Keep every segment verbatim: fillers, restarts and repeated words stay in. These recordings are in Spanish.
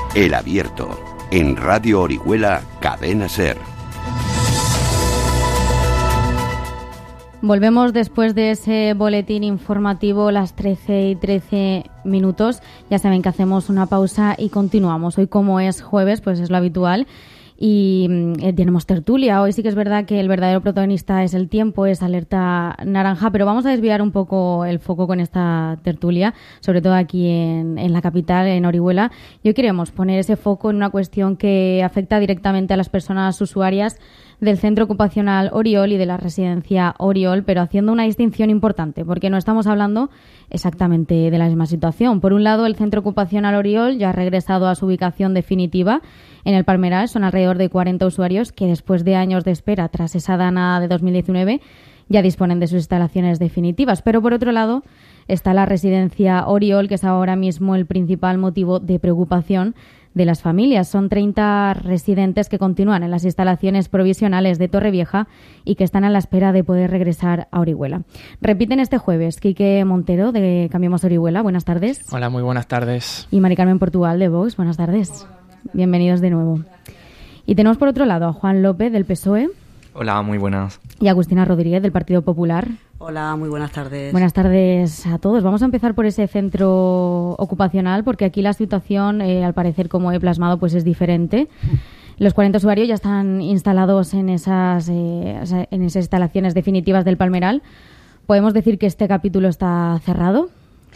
El Abierto, en Radio Orihuela, Cadena SER. Volvemos después de ese boletín informativo, las trece y trece minutos. Ya saben que hacemos una pausa y continuamos. Hoy, como es jueves, pues es lo habitual. Y eh, tenemos tertulia. Hoy sí que es verdad que el verdadero protagonista es el tiempo, es Alerta Naranja, pero vamos a desviar un poco el foco con esta tertulia, sobre todo aquí en, en la capital, en Orihuela. Y hoy queremos poner ese foco en una cuestión que afecta directamente a las personas usuarias del Centro Ocupacional Oriol y de la Residencia Oriol, pero haciendo una distinción importante, porque no estamos hablando exactamente de la misma situación. Por un lado, el Centro Ocupacional Oriol ya ha regresado a su ubicación definitiva en el Palmeral. Son alrededor de cuarenta usuarios que, después de años de espera tras esa DANA de dos mil diecinueve, ya disponen de sus instalaciones definitivas. Pero por otro lado está la Residencia Oriol, que es ahora mismo el principal motivo de preocupación de las familias. Son treinta residentes que continúan en las instalaciones provisionales de Torrevieja y que están a la espera de poder regresar a Orihuela. Repiten este jueves Quique Montero, de Cambiemos Orihuela. Buenas tardes. Hola, muy buenas tardes. Y Mari Carmen Portugal, de Vox. Buenas tardes. Bienvenidos de nuevo. Y tenemos por otro lado a Juan López, del P S O E. Hola, muy buenas. Y Agustina Rodríguez, del Partido Popular. Hola, muy buenas tardes. Buenas tardes a todos. Vamos a empezar por ese centro ocupacional, porque aquí la situación, eh, al parecer, como he plasmado, pues es diferente. Los cuarenta usuarios ya están instalados en esas, eh, en esas instalaciones definitivas del Palmeral. ¿Podemos decir que este capítulo está cerrado?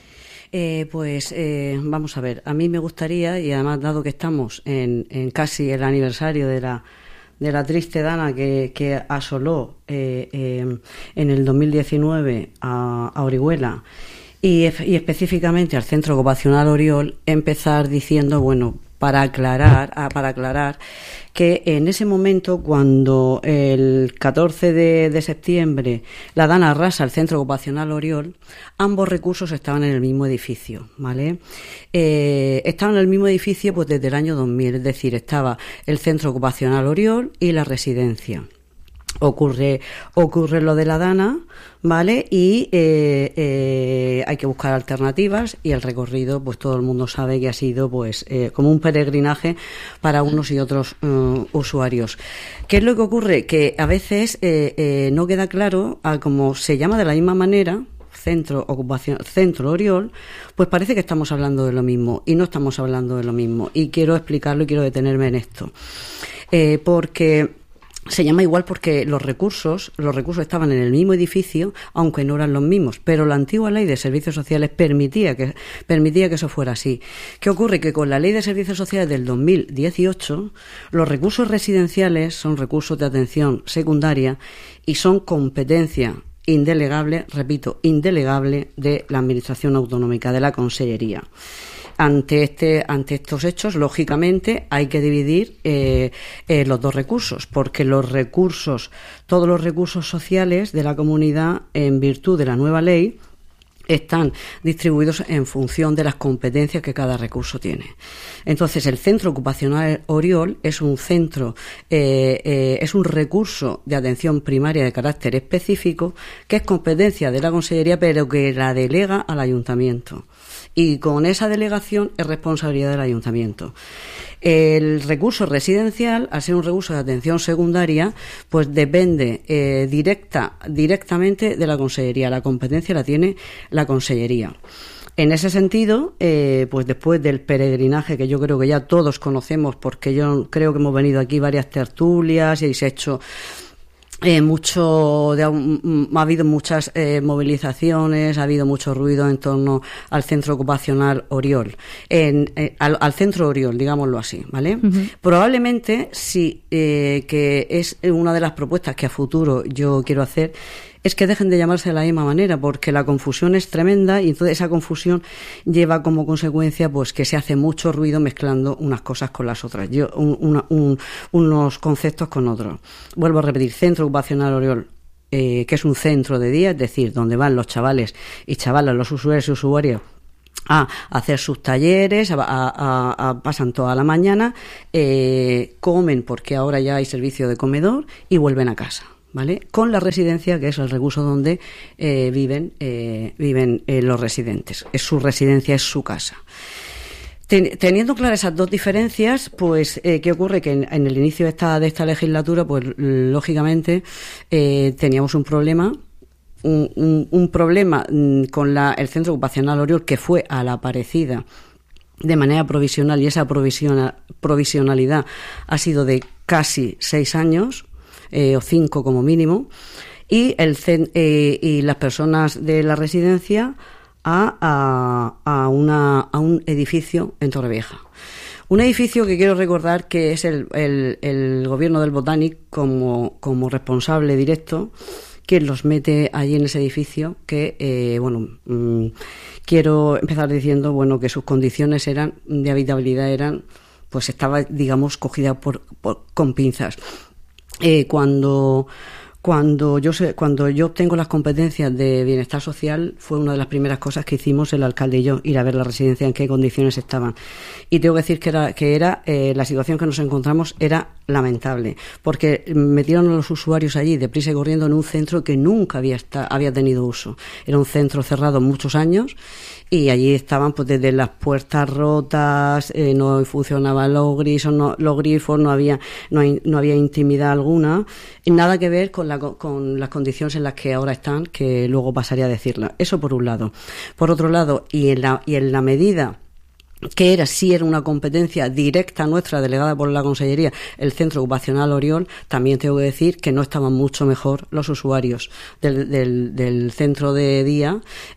Eh, pues eh, vamos a ver. A mí me gustaría, y además dado que estamos en, en casi el aniversario de la de la triste dana que, que asoló eh, eh, en el dos mil diecinueve a, a Orihuela y, y específicamente al Centro Ocupacional Oriol, empezar diciendo, bueno, para aclarar, ah, para aclarar que en ese momento, cuando el catorce de septiembre la DANA arrasa el Centro Ocupacional Oriol, ambos recursos estaban en el mismo edificio, ¿vale? Eh, estaban en el mismo edificio pues desde el año dos mil, es decir, estaba el Centro Ocupacional Oriol y la residencia. Ocurre, ocurre lo de la DANA, ¿vale? Y eh, eh, hay que buscar alternativas, y el recorrido, pues todo el mundo sabe que ha sido pues eh, como un peregrinaje para unos y otros uh, usuarios. ¿Qué es lo que ocurre? Que a veces eh, eh, no queda claro, a como se llama de la misma manera, Centro Ocupación, Centro Oriol, pues parece que estamos hablando de lo mismo, y no estamos hablando de lo mismo. Y quiero explicarlo y quiero detenerme en esto. Eh, porque se llama igual porque los recursos, los recursos estaban en el mismo edificio, aunque no eran los mismos, pero la antigua ley de servicios sociales permitía que, permitía que eso fuera así. ¿Qué ocurre? Que con la ley de servicios sociales del dos mil dieciocho, los recursos residenciales son recursos de atención secundaria y son competencia indelegable, repito, indelegable de la Administración Autonómica, de la Consellería. Ante este, ante estos hechos, lógicamente, hay que dividir eh, eh, los dos recursos, porque los recursos, todos los recursos sociales de la comunidad, en virtud de la nueva ley, están distribuidos en función de las competencias que cada recurso tiene. Entonces, el Centro Ocupacional Oriol es un centro, eh, eh, es un recurso de atención primaria de carácter específico, que es competencia de la Consellería, pero que la delega al Ayuntamiento. Y con esa delegación es responsabilidad del Ayuntamiento. El recurso residencial, al ser un recurso de atención secundaria, pues depende eh, directa, directamente de la Consellería. La competencia la tiene la Consellería. En ese sentido, eh, pues después del peregrinaje que yo creo que ya todos conocemos, porque yo creo que hemos venido aquí varias tertulias y se ha hecho Eh, mucho de, ha habido muchas eh, movilizaciones, ha habido mucho ruido en torno al Centro Ocupacional Oriol, en, eh, al, al Centro Oriol, digámoslo así, ¿vale? Uh-huh. Probablemente sí, eh, que es una de las propuestas que a futuro yo quiero hacer, es que dejen de llamarse de la misma manera, porque la confusión es tremenda, y entonces esa confusión lleva como consecuencia pues que se hace mucho ruido mezclando unas cosas con las otras, yo, un, una, un, unos conceptos con otros. Vuelvo a repetir, Centro Ocupacional Oriol, eh, que es un centro de día, es decir, donde van los chavales y chavalas, los usuarios y usuarios, a hacer sus talleres, a, a, a, pasan toda la mañana, eh, comen, porque ahora ya hay servicio de comedor, y vuelven a casa, ¿vale? Con la residencia, que es el recurso donde eh, viven eh, viven eh, los residentes. Es su residencia, es su casa. Ten, teniendo claras esas dos diferencias, pues, eh, ¿qué ocurre? Que en, en el inicio de esta, de esta legislatura, pues, lógicamente, eh, teníamos un problema, un, un, un problema con la, el Centro Ocupacional Oriol, que fue a la Aparecida de manera provisional, y esa provisiona, provisionalidad ha sido de casi seis años, eh, o cinco como mínimo, y, el, eh, y las personas de la residencia a, a, a, una, a un edificio en Torrevieja. Un edificio que quiero recordar que es el, el, el gobierno del Botanic como, como responsable directo, quien los mete allí en ese edificio, que, eh, bueno, mmm, quiero empezar diciendo, bueno, que sus condiciones eran de habitabilidad eran, pues estaba, digamos, cogida por, por con pinzas. Eh, cuando Cuando yo sé, cuando yo obtengo las competencias de bienestar social, fue una de las primeras cosas que hicimos el alcalde y yo, ir a ver la residencia, en qué condiciones estaban. Y tengo que decir que era, que era eh, la situación que nos encontramos era lamentable, porque metieron a los usuarios allí deprisa y corriendo en un centro que nunca había está, había tenido uso. Era un centro cerrado muchos años y allí estaban, pues, desde las puertas rotas, eh, no funcionaban los grifos, no, los grifos, no había, no, hay, no había intimidad alguna, y nada que ver con la, con las condiciones en las que ahora están, que luego pasaría a decirla. Eso por un lado. Por otro lado, y en la, y en la medida que era, sí era una competencia directa nuestra, delegada por la Consellería, el Centro Ocupacional Oriol, también tengo que decir que no estaban mucho mejor los usuarios del, del, del centro de día,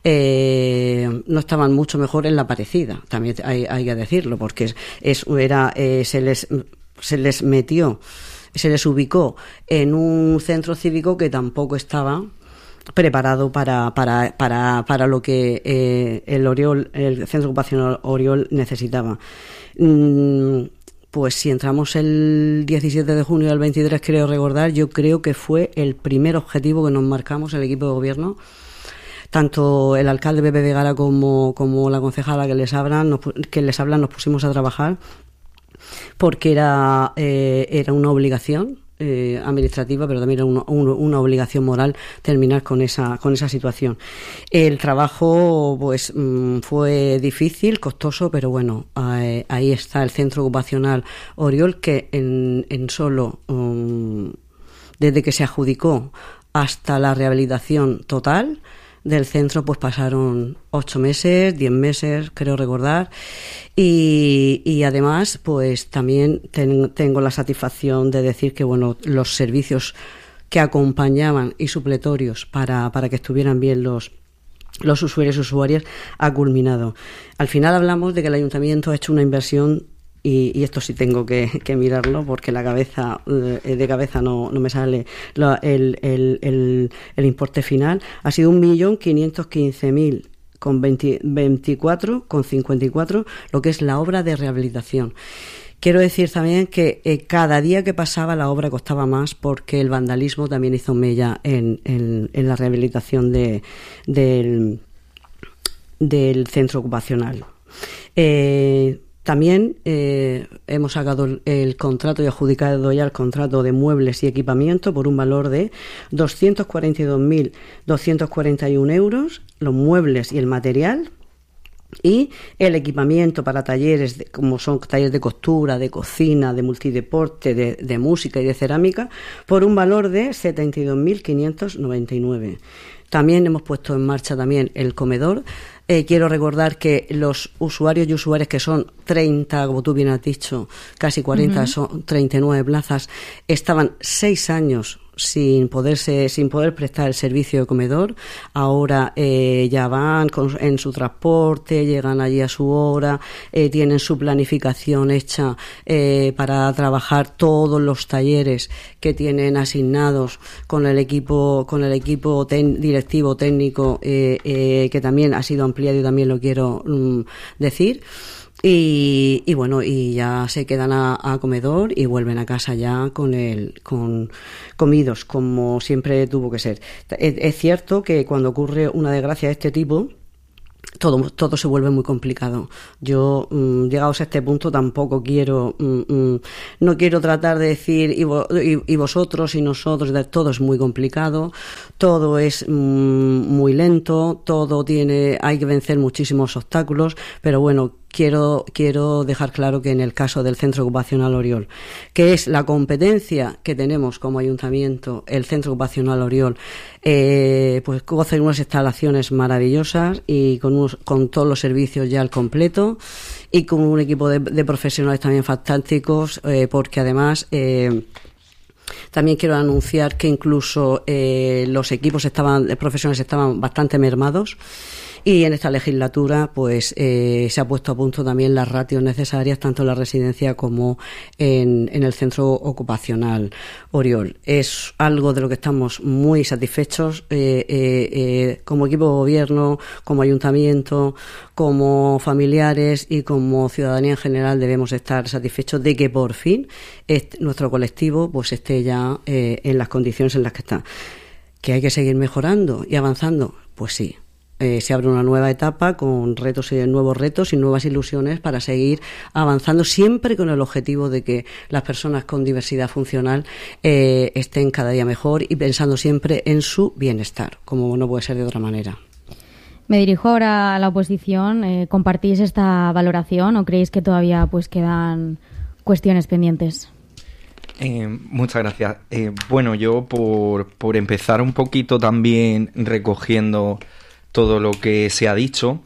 eh, no estaban mucho mejor en la Aparecida, también hay, hay que decirlo, porque es, es era eh, se les se les metió, se les ubicó en un centro cívico que tampoco estaba preparado para para para para lo que eh, el Oriol, el Centro Ocupacional Oriol necesitaba. Mm, pues si entramos el diecisiete de junio del veintitrés, creo recordar, yo creo que fue el primer objetivo que nos marcamos el equipo de gobierno. Tanto el alcalde Pepe Vegara como como la concejala que les hablan, nos, que les hablan, nos pusimos a trabajar, porque era eh, era una obligación Eh, administrativa, pero también era una, una obligación moral terminar con esa con esa situación. El trabajo, pues, mmm, fue difícil, costoso, pero bueno, eh, ahí está el Centro Ocupacional Oriol, que en, en solo um, desde que se adjudicó hasta la rehabilitación total del centro, pues pasaron ocho meses, diez meses, creo recordar, y, y además, pues también ten, tengo la satisfacción de decir que, bueno, los servicios que acompañaban y supletorios para, para que estuvieran bien los los usuarios y usuarias ha culminado. Al final hablamos de que el Ayuntamiento ha hecho una inversión. Y, y esto sí tengo que, que mirarlo, porque la cabeza eh, de cabeza no, no me sale la, el, el, el, el importe final. Ha sido un millón quinientos quince mil con veinticuatro con cincuenta y cuatro, lo que es la obra de rehabilitación. Quiero decir también que eh, cada día que pasaba la obra costaba más, porque el vandalismo también hizo mella en, en, en la rehabilitación de, del, del centro ocupacional. Eh, También eh, hemos sacado el, el contrato y adjudicado ya el contrato de muebles y equipamiento por un valor de doscientos cuarenta y dos mil doscientos cuarenta y uno euros, los muebles y el material, y el equipamiento para talleres, de, como son talleres de costura, de cocina, de multideporte, de, de música y de cerámica, por un valor de setenta y dos mil quinientos noventa y nueve. También hemos puesto en marcha también el comedor. Eh, quiero recordar que los usuarios y usuarias, que son treinta, como tú bien has dicho, casi cuarenta, uh-huh. Son treinta y nueve plazas, estaban seis años sin poderse, sin poder prestar el servicio de comedor. Ahora eh, ya van con, en su transporte, llegan allí a su hora, eh, tienen su planificación hecha eh, para trabajar todos los talleres que tienen asignados con el equipo, con el equipo ten, directivo técnico eh, eh, que también ha sido ampliado y también lo quiero mm, decir. Y, y bueno, y ya se quedan a, a comedor y vuelven a casa ya con el con comidos, como siempre tuvo que ser. Es, es cierto que cuando ocurre una desgracia de este tipo, todo todo se vuelve muy complicado. Yo, mmm, llegados a este punto, tampoco quiero mmm, no quiero tratar de decir y, vo, y, y vosotros y nosotros, todo es muy complicado, todo es mmm, muy lento, todo tiene hay que vencer muchísimos obstáculos, pero bueno, quiero, quiero dejar claro que en el caso del Centro Ocupacional Oriol, que es la competencia que tenemos como ayuntamiento, el Centro Ocupacional Oriol, eh, pues goza de unas instalaciones maravillosas y con, unos, con todos los servicios ya al completo y con un equipo de, de profesionales también fantásticos, eh, porque además... Eh, También quiero anunciar que incluso eh, los equipos estaban, los profesionales estaban bastante mermados y en esta legislatura pues eh, se ha puesto a punto también las ratios necesarias tanto en la residencia como en, en el centro ocupacional Oriol. Es algo de lo que estamos muy satisfechos eh, eh, eh, como equipo de gobierno, como ayuntamiento, como familiares y como ciudadanía en general debemos estar satisfechos de que por fin este, nuestro colectivo pues esté ya eh, en las condiciones en las que está. ¿Que hay que seguir mejorando y avanzando? Pues sí. Eh, se abre una nueva etapa con retos y nuevos retos y nuevas ilusiones para seguir avanzando siempre con el objetivo de que las personas con diversidad funcional eh, estén cada día mejor y pensando siempre en su bienestar, como no puede ser de otra manera. Me dirijo ahora a la oposición. Eh, ¿Compartís esta valoración o creéis que todavía pues quedan cuestiones pendientes? Eh, muchas gracias. Eh, bueno, yo por, por empezar un poquito también recogiendo todo lo que se ha dicho,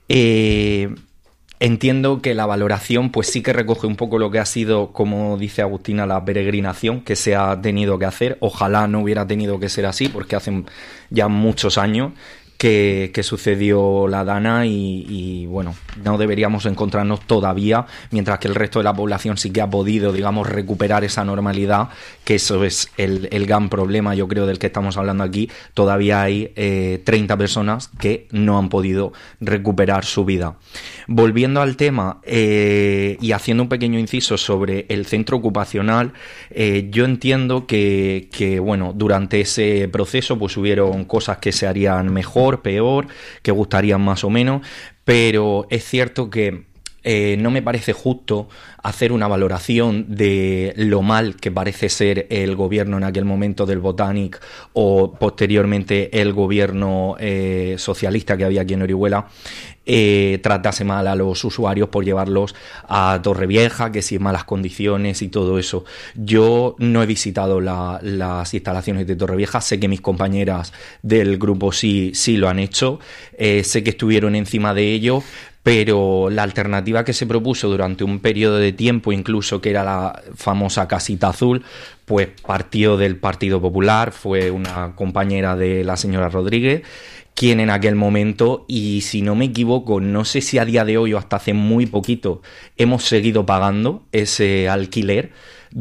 eh, entiendo que la valoración pues sí que recoge un poco lo que ha sido, como dice Agustina, la peregrinación que se ha tenido que hacer. Ojalá no hubiera tenido que ser así, porque hace ya muchos años que, que sucedió la Dana y, y bueno, no deberíamos encontrarnos todavía, mientras que el resto de la población sí que ha podido, digamos, recuperar esa normalidad, que eso es el, el gran problema, yo creo, del que estamos hablando aquí. Todavía hay eh, treinta personas que no han podido recuperar su vida. Volviendo al tema eh, y haciendo un pequeño inciso sobre el centro ocupacional, eh, yo entiendo que, que, bueno, durante ese proceso pues hubieron cosas que se harían mejor, peor, que gustarían más o menos, pero es cierto que eh, no me parece justo hacer una valoración de lo mal que parece ser el gobierno en aquel momento del Botanic o posteriormente el gobierno eh, socialista que había aquí en Orihuela. Eh, tratase mal a los usuarios por llevarlos a Torrevieja, que si en malas condiciones y todo eso. Yo no he visitado la, las instalaciones de Torrevieja, sé que mis compañeras del grupo sí, sí lo han hecho, eh, sé que estuvieron encima de ello, pero la alternativa que se propuso durante un periodo de tiempo, incluso que era la famosa casita azul, pues partió del Partido Popular, fue una compañera de la señora Rodríguez, quien en aquel momento, y si no me equivoco, no sé si a día de hoy o hasta hace muy poquito, hemos seguido pagando ese alquiler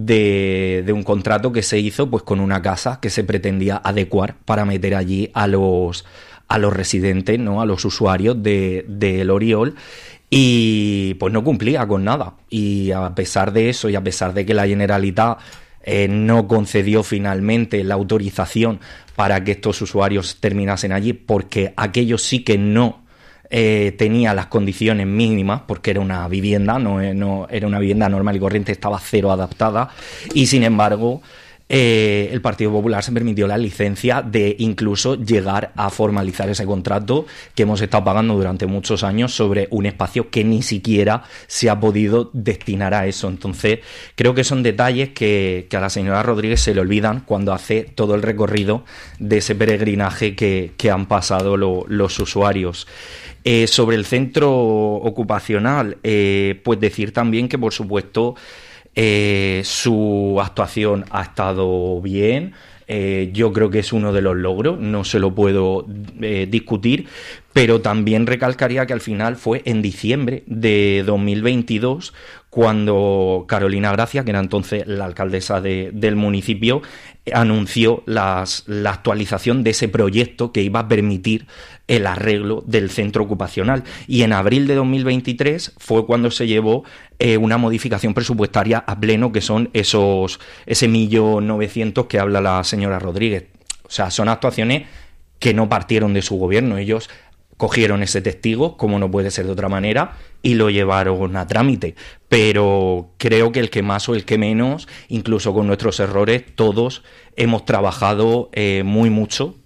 de, de un contrato que se hizo pues con una casa que se pretendía adecuar para meter allí a los, a los residentes, ¿no?, a los usuarios de, de el Oriol, y pues no cumplía con nada. Y a pesar de eso, y a pesar de que la Generalitat eh, no concedió finalmente la autorización para que estos usuarios terminasen allí, porque aquello sí que no eh, tenía las condiciones mínimas, porque era una vivienda, no, no era una vivienda normal y corriente, estaba cero adaptada, y sin embargo eh, el Partido Popular se permitió la licencia de incluso llegar a formalizar ese contrato que hemos estado pagando durante muchos años sobre un espacio que ni siquiera se ha podido destinar a eso. Entonces creo que son detalles que, que a la señora Rodríguez se le olvidan cuando hace todo el recorrido de ese peregrinaje que, que han pasado lo, los usuarios. Eh, sobre el centro ocupacional, eh, pues decir también que por supuesto Eh, su actuación ha estado bien, eh, yo creo que es uno de los logros, no se lo puedo eh, discutir, pero también recalcaría que al final fue en diciembre de dos mil veintidós cuando Carolina Gracia, que era entonces la alcaldesa de, del municipio, anunció las, la actualización de ese proyecto que iba a permitir el arreglo del centro ocupacional. Y en abril de dos mil veintitrés fue cuando se llevó eh, una modificación presupuestaria a pleno, que son esos ese millón novecientos que habla la señora Rodríguez. O sea, son actuaciones que no partieron de su gobierno. Ellos cogieron ese testigo, como no puede ser de otra manera, y lo llevaron a trámite. Pero creo que el que más o el que menos, incluso con nuestros errores, todos hemos trabajado eh, muy mucho